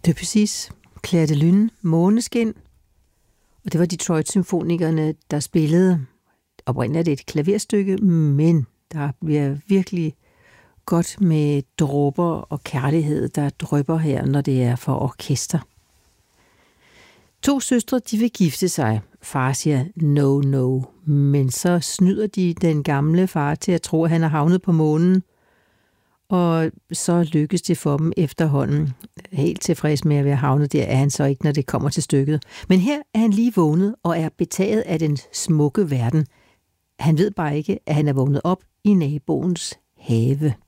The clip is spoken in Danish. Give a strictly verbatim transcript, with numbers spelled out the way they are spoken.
Debussy's Clair de Lune, Måneskin. Og det var Detroit-symfonikerne, der spillede. Oprindeligt er det et klaverstykke, men der bliver virkelig godt med dråber og kærlighed, der drypper her, når det er for orkester. To søstre, de vil gifte sig. Far siger no, no, men så snyder de den gamle far til at tro, at han er havnet på månen. Og så lykkes det for dem efterhånden. Helt tilfreds med at være havnet der er han så ikke, når det kommer til stykket. Men her er han lige vågnet og er betaget af den smukke verden. Han ved bare ikke, at han er vågnet op i naboens have.